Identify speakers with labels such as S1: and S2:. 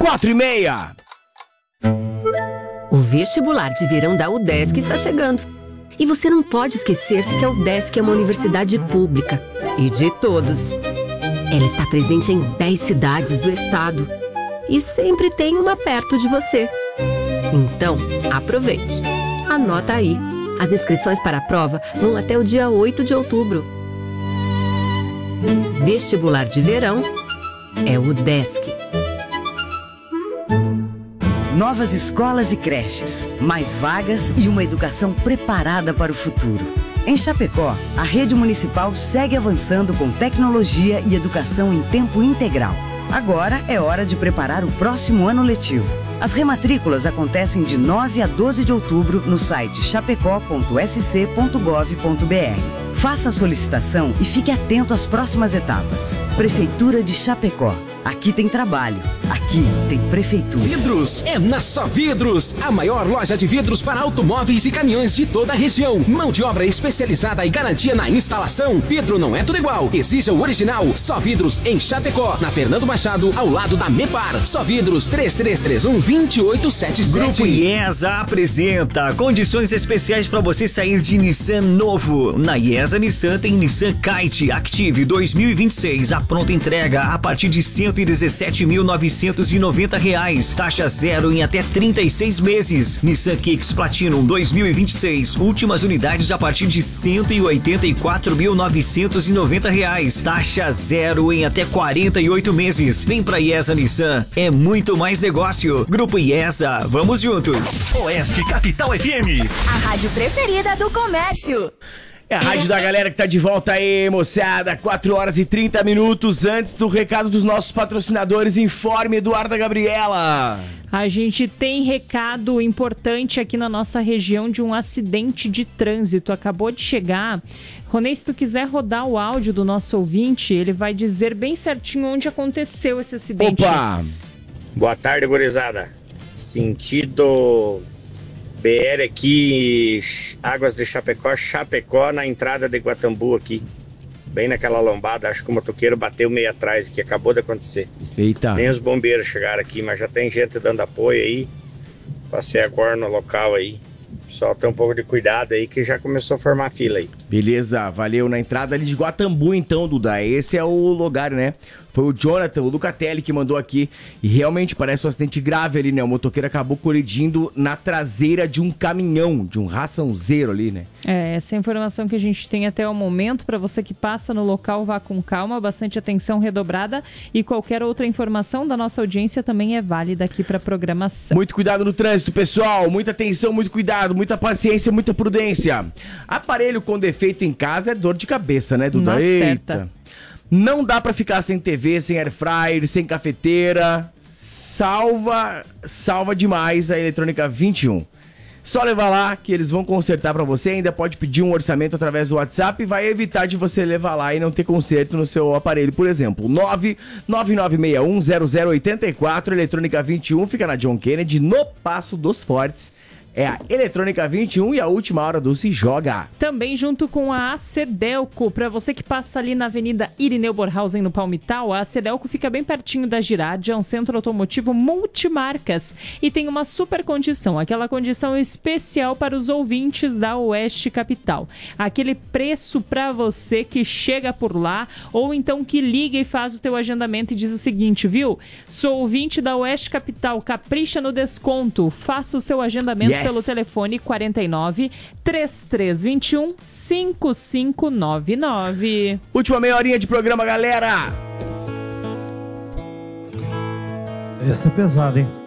S1: 4h30.
S2: O vestibular de verão da UDESC está chegando. E você não pode esquecer que a UDESC é uma universidade pública e de todos. Ela está presente em 10 cidades do estado e sempre tem uma perto de você. Então, aproveite. Anota aí. As inscrições para a prova vão até o dia 8 de outubro. Vestibular de verão é o UDESC.
S3: Novas escolas e creches, mais vagas e uma educação preparada para o futuro. Em Chapecó, a rede municipal segue avançando com tecnologia e educação em tempo integral. Agora é hora de preparar o próximo ano letivo. As rematrículas acontecem de 9 a 12 de outubro no site chapecó.sc.gov.br. Faça a solicitação e fique atento às próximas etapas. Prefeitura de Chapecó. Aqui tem trabalho. Aqui tem prefeitura.
S4: Vidros é na Só Vidros, a maior loja de vidros para automóveis e caminhões de toda a região. Mão de obra especializada e garantia na instalação. Vidro não é tudo igual. Exija o original. Só Vidros em Chapecó, na Fernando Machado, ao lado da Mepar. Só Vidros 3331-2877.
S5: Grupo IESA apresenta condições especiais para você sair de Nissan novo. Na IESA Nissan tem Nissan Kite Active 2026, a pronta entrega a partir de R$117.990. Taxa zero em até 36 meses. Nissan Kicks Platinum 2026. Últimas unidades a partir de R$184.990. Taxa zero em até 48 meses. Vem pra IESA Nissan. É muito mais negócio. Grupo IESA. Vamos juntos.
S6: Oeste Capital FM.
S7: A rádio preferida do comércio.
S1: É a rádio da galera que tá de volta aí, moçada. 4h30 antes do recado dos nossos patrocinadores. Informe, Eduarda Gabriela.
S8: A gente tem recado importante aqui na nossa região de um acidente de trânsito. Acabou de chegar. Ronei, se tu quiser rodar o áudio do nosso ouvinte, ele vai dizer bem certinho onde aconteceu esse acidente.
S1: Opa!
S9: Boa tarde, gurizada. Sentido BR aqui, Águas de Chapecó, Chapecó, na entrada de Guatambu aqui. Bem naquela lombada, acho que o motoqueiro bateu meio atrás, que acabou de acontecer.
S1: Eita.
S9: Nem os bombeiros chegaram aqui, mas já tem gente dando apoio aí. Passei agora no local aí. Só tem um pouco de cuidado aí, que já começou a formar fila aí.
S1: Beleza, valeu. Na entrada ali de Guatambu, então, Duda. Esse é o lugar, né? Foi o Jonathan, o Lucatelli, que mandou aqui. E realmente parece um acidente grave ali, né? O motoqueiro acabou colidindo na traseira de um caminhão, de um raçãozeiro ali, né?
S8: É, essa é a informação que a gente tem até o momento. Para você que passa no local, vá com calma, bastante atenção redobrada. E qualquer outra informação da nossa audiência também é válida aqui para programação.
S1: Muito cuidado no trânsito, pessoal. Muita atenção, muito cuidado, muita paciência, muita prudência. Aparelho com defeito em casa é dor de cabeça, né, Duda?
S8: Na certa.
S1: Não dá pra ficar sem TV, sem air fryer, sem cafeteira. Salva demais a Eletrônica 21. Só levar lá que eles vão consertar pra você. Ainda pode pedir um orçamento através do WhatsApp e vai evitar de você levar lá e não ter conserto no seu aparelho. Por exemplo, 999610084, Eletrônica 21, fica na John Kennedy, no Passo dos Fortes. É a Eletrônica 21 e a última hora do Se Joga.
S8: Também junto com a Acedelco, para você que passa ali na Avenida Irineu Borhausen, no Palmital, a Acedelco fica bem pertinho da Girardi, é um centro automotivo multimarcas e tem uma super condição, aquela condição especial para os ouvintes da Oeste Capital. Aquele preço para você que chega por lá ou então que liga e faz o teu agendamento e diz o seguinte, viu? Sou ouvinte da Oeste Capital, capricha no desconto, faça o seu agendamento pelo telefone 49 3321 5599.
S1: Última meia horinha de programa, galera!
S10: Essa é pesada, hein?